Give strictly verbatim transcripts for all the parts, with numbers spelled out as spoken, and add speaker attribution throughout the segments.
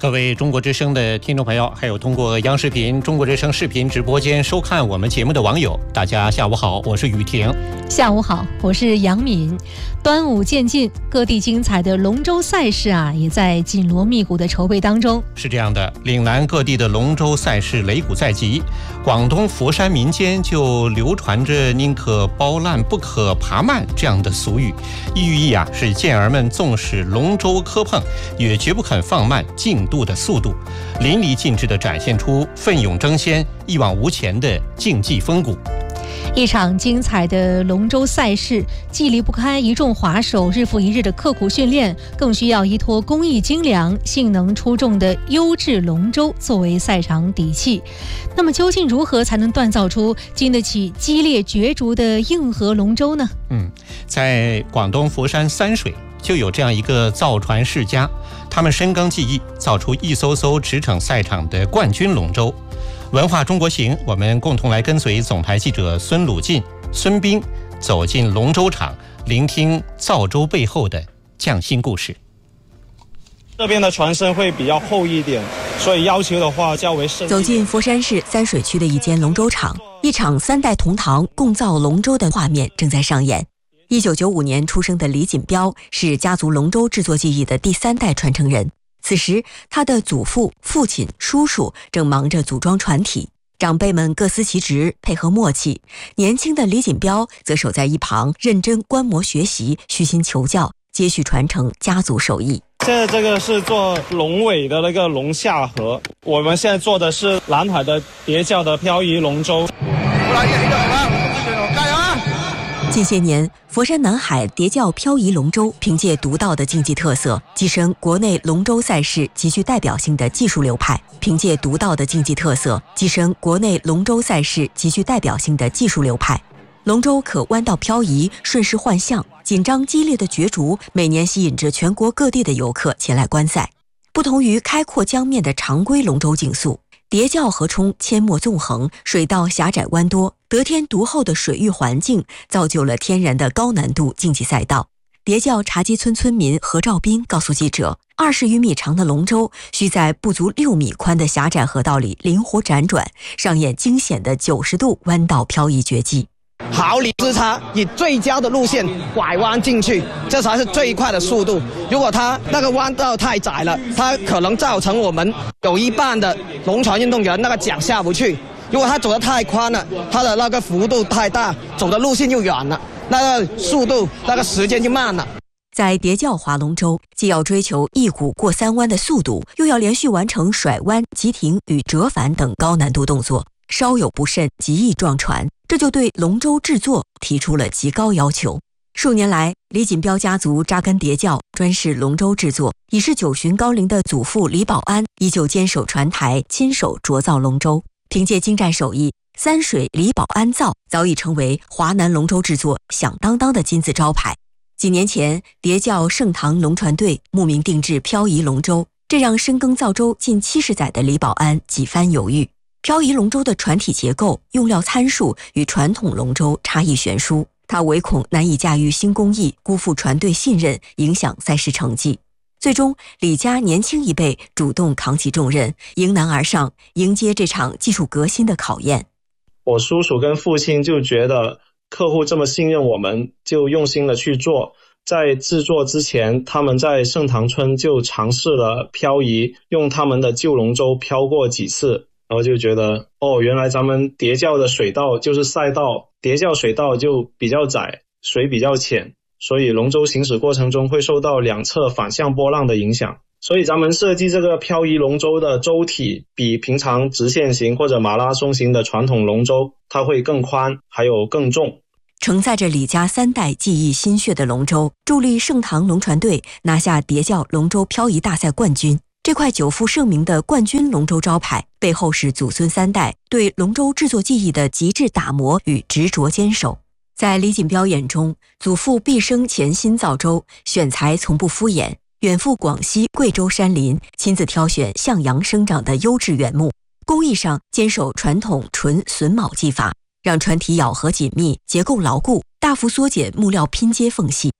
Speaker 1: 各位中国之声的听众朋友，还有通过央视频、中国之声视频直播间收看我们节目的网友，大家下午好，我是雨婷。
Speaker 2: 下午好，我是杨敏。端午渐近，各地精彩的龙舟赛事啊，也在紧锣密鼓的筹备当中。
Speaker 1: 是这样的，岭南各地的龙舟赛事擂鼓在即，广东佛山民间就流传着宁可包烂不可爬慢这样的俗语，寓意啊是健儿们纵使龙舟磕碰，也绝不肯放慢进度的速度，淋漓尽致地展现出奋勇争先、一往无前的竞技风骨。
Speaker 2: 一场精彩的龙舟赛事，既离不开一众滑手日复一日的刻苦训练，更需要依托工艺精良、性能出众的优质龙舟作为赛场底气。那么，究竟如何才能锻造出经得起激烈角逐的硬核龙舟呢？
Speaker 1: 嗯，在广东佛山三水就有这样一个造船世家，他们深耕技艺，造出一艘艘驰骋赛场的冠军龙舟。文化中国行，我们共同来跟随总台记者孙鲁进、孙斌走进龙舟场，聆听造舟背后的匠心故事。
Speaker 3: 这边的船身会比较厚一点，所以要求的话较为深。
Speaker 4: 走进佛山市三水区的一间龙舟厂，一场三代同堂共造龙舟的画面正在上演。一九九五年出生的李锦标是家族龙舟制作技艺的第三代传承人。此时，他的祖父、父亲、叔叔正忙着组装船体，长辈们各司其职，配合默契。年轻的李锦标则守在一旁，认真观摩学习，虚心求教，接续传承家族手艺。
Speaker 3: 现在这个是做龙尾的那个龙下河，我们现在做的是南海的叠教的漂移龙舟。
Speaker 4: 近些年，佛山南海叠教漂移龙舟凭借独到的竞技特色，跻身国内龙舟赛事极具代表性的技术流派。凭借独到的竞技特色，跻身国内龙舟赛事极具代表性的技术流派。龙舟可弯道漂移，顺势换向，紧张激烈的角逐每年吸引着全国各地的游客前来观赛。不同于开阔江面的常规龙舟竞速，叠教河冲阡陌纵横，水道狭窄弯多，得天独厚的水域环境造就了天然的高难度竞技赛道。叠教茶基村村民何兆斌告诉记者，二十余米长的龙舟需在不足六米宽的狭窄河道里灵活辗转，上演惊险的九十度弯道漂移绝技。
Speaker 5: 毫厘之差，以最佳的路线拐弯进去，这才是最快的速度。如果它那个弯道太窄了，它可能造成我们有一半的龙船运动员那个桨下不去。如果它走得太宽了，它的那个幅度太大，走的路线就远了，那个速度那个时间就慢了。
Speaker 4: 在叠教划龙舟，既要追求一鼓过三弯的速度，又要连续完成甩弯、急停与折返等高难度动作，稍有不慎极易撞船，这就对龙舟制作提出了极高要求。数年来，李锦标家族扎根叠教，专事龙舟制作。已是九旬高龄的祖父李保安依旧坚守船台，亲手琢造龙舟。凭借精湛手艺，三水李保安造早已成为华南龙舟制作响当当的金字招牌。几年前，叠教盛唐龙船队慕名定制漂移龙舟，这让深耕造舟近七十载的李保安几番犹豫。漂移龙舟的船体结构、用料参数与传统龙舟差异悬殊，他唯恐难以驾驭新工艺，辜负船队信任，影响赛事成绩。最终，李家年轻一辈主动扛起重任，迎难而上，迎接这场技术革新的考验。
Speaker 3: 我叔叔跟父亲就觉得客户这么信任我们，就用心的去做。在制作之前，他们在盛唐村就尝试了漂移，用他们的旧龙舟漂过几次，然后就觉得哦，原来咱们叠教的水道就是赛道，叠教水道就比较窄，水比较浅，所以龙舟行驶过程中会受到两侧反向波浪的影响。所以咱们设计这个漂移龙舟的舟体比平常直线型或者马拉松型的传统龙舟它会更宽，还有更重。
Speaker 4: 承载着李家三代技艺心血的龙舟，助力盛唐龙船队拿下叠教龙舟漂移大赛冠军。这块久负盛名的冠军龙舟招牌，背后是祖孙三代对龙舟制作技艺的极致打磨与执着坚守。在李锦标眼中，祖父毕生潜心造舟，选材从不敷衍，远赴广西、贵州山林，亲自挑选向阳生长的优质原木，工艺上坚守传统纯榫铆技法，让船体咬合紧密，结构牢固，大幅缩减木料拼接缝隙。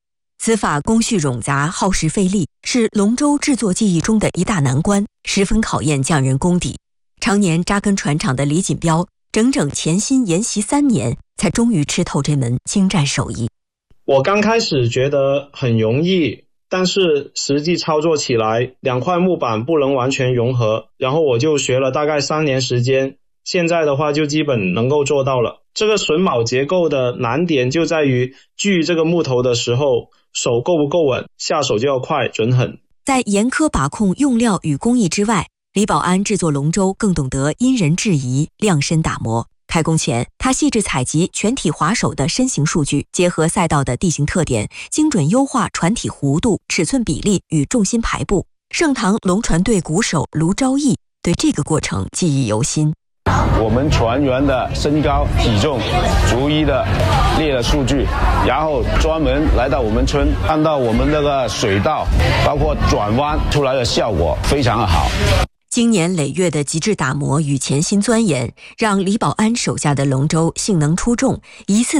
Speaker 4: 此法工序冗杂，耗时费力，是龙舟制作技艺中的一大难关，十分考验匠人功底。常年扎根船厂的李锦标，整整潜心研习三年，才终于吃透这门精湛手艺。
Speaker 3: 我刚开始觉得很容易，但是实际操作起来，两块木板不能完全融合，然后我就学了大概三年时间，现在的话就基本能够做到了。这个榫卯结构的难点就在于锯这个木头的时候，手够不够稳，下手就要快准狠。
Speaker 4: 在严苛把控用料与工艺之外，李保安制作龙舟更懂得因人制宜，量身打磨。开工前，他细致采集全体划手的身形数据，结合赛道的地形特点，精准优化船体弧度、尺寸比例与重心排布。盛唐龙船队鼓手卢昭义对这个过程记忆犹新。
Speaker 6: 我们船员的身高体重逐一的列了数据，然后专门来到我们村，看到我们那个水道包括转弯出来的效果非常的好。
Speaker 4: 经年累月的极致打磨与潜心钻研，让李保安手下的龙舟性能出众，一次